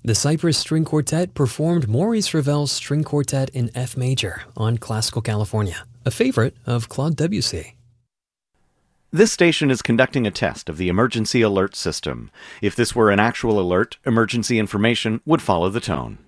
The Cypress String Quartet performed Maurice Ravel's String Quartet in F major on Classical California, a favorite of Claude Debussy. This station is conducting a test of the emergency alert system. If this were an actual alert, emergency information would follow the tone.